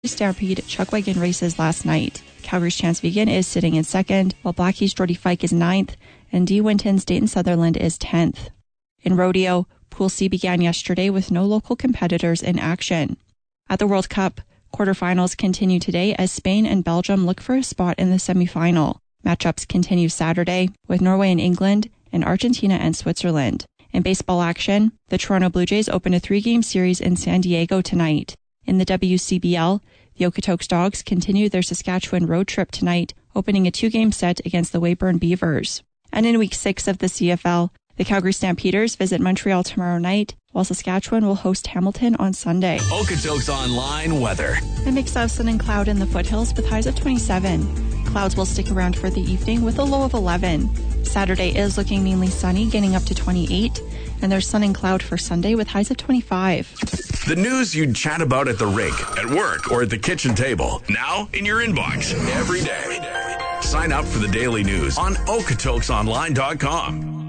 Stampede Chuckwagon races last night. Calgary's Chance Vegan is sitting in second, while Blackie's Jordy Fike is ninth, and D. Winton's Dayton Sutherland is 10th. In rodeo, Pool C began yesterday with no local competitors in action. At the World Cup, quarterfinals continue today as Spain and Belgium look for a spot in the semifinal. Matchups continue Saturday with Norway and England and Argentina and Switzerland. In baseball action, the Toronto Blue Jays open a 3-game series in San Diego tonight. In the WCBL, the Okotoks Dogs continue their Saskatchewan road trip tonight, opening a 2-game set against the Weyburn Beavers. And in Week 6 of the CFL, the Calgary Stampeders visit Montreal tomorrow night, while Saskatchewan will host Hamilton on Sunday. Okotoks Online weather. A mix of sun and cloud in the foothills with highs of 27. Clouds will stick around for the evening with a low of 11. Saturday is looking mainly sunny, getting up to 28. And there's sun and cloud for Sunday with highs of 25. The news you'd chat about at the rink, at work, or at the kitchen table. Now in your inbox every day. Sign up for the daily news on OkotoksOnline.com.